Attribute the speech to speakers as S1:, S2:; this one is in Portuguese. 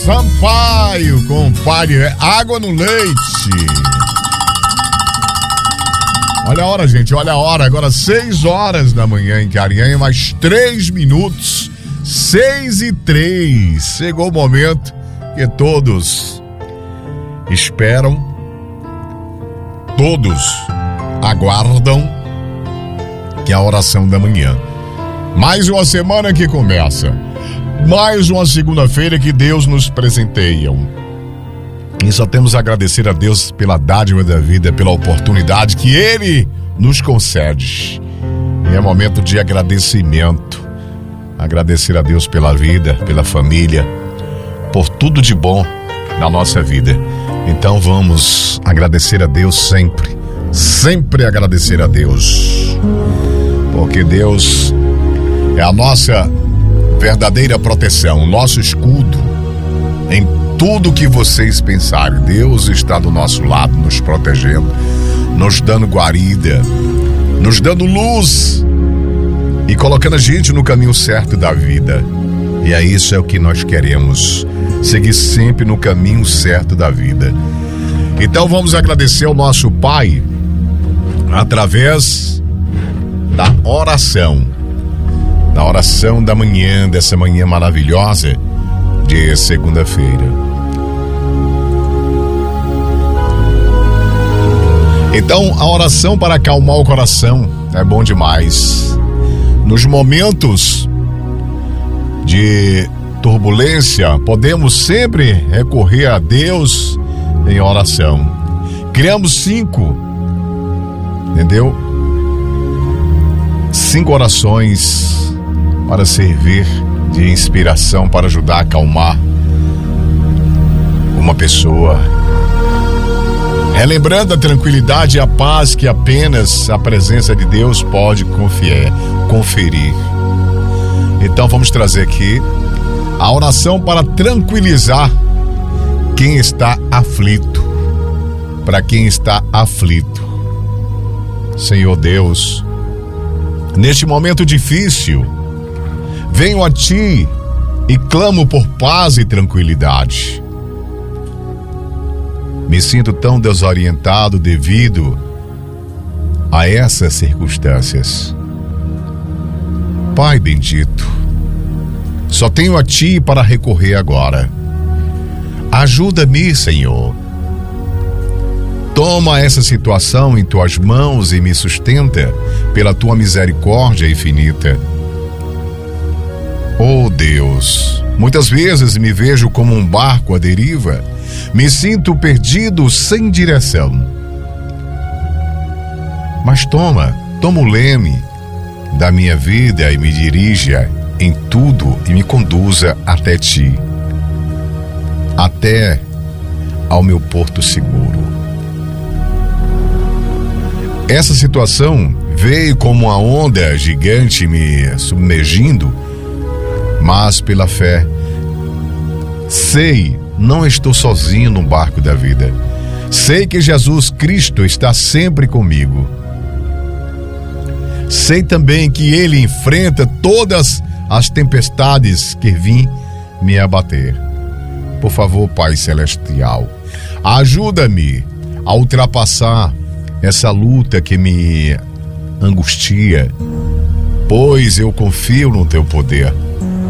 S1: Sampaio, compadre, água no leite. Olha a hora, gente, olha a hora. Agora 6 horas da manhã em Carinhanha, mais 3 minutos. 6:03. Chegou o momento que todos esperam, todos aguardam, que é a oração da manhã. Mais uma semana que começa. Mais uma segunda-feira que Deus nos presenteia. E só temos a agradecer a Deus pela dádiva da vida, pela oportunidade que Ele nos concede. E é momento de agradecimento. Agradecer a Deus pela vida, pela família, por tudo de bom na nossa vida. Então vamos agradecer a Deus sempre. Sempre agradecer a Deus. Porque Deus é a nossa verdadeira proteção, nosso escudo. Em tudo que vocês pensarem, Deus está do nosso lado, nos protegendo, nos dando guarida, nos dando luz e colocando a gente no caminho certo da vida. E é isso o que nós queremos, seguir sempre no caminho certo da vida. Então vamos agradecer ao nosso Pai através da oração. Na oração da manhã, dessa manhã maravilhosa de segunda-feira. Então, a oração para acalmar o coração é bom demais. Nos momentos de turbulência, podemos sempre recorrer a Deus em oração. Criamos 5, entendeu? 5 orações para servir de inspiração, para ajudar a acalmar uma pessoa. Relembrando a tranquilidade e a paz que apenas a presença de Deus pode conferir. Então vamos trazer aqui a oração para tranquilizar quem está aflito. Para quem está aflito. Senhor Deus, neste momento difícil, venho a Ti e clamo por paz e tranquilidade. Me sinto tão desorientado devido a essas circunstâncias. Pai bendito, só tenho a Ti para recorrer agora. Ajuda-me, Senhor. Toma essa situação em Tuas mãos e me sustenta pela Tua misericórdia infinita. Oh Deus, muitas vezes me vejo como um barco à deriva, me sinto perdido sem direção. Mas toma o leme da minha vida e me dirija em tudo e me conduza até Ti, até ao meu porto seguro. Essa situação veio como uma onda gigante me submergindo, mas pela fé, sei, não estou sozinho no barco da vida. Sei que Jesus Cristo está sempre comigo. Sei também que Ele enfrenta todas as tempestades que vêm me abater. Por favor, Pai Celestial, ajuda-me a ultrapassar essa luta que me angustia, pois eu confio no Teu poder.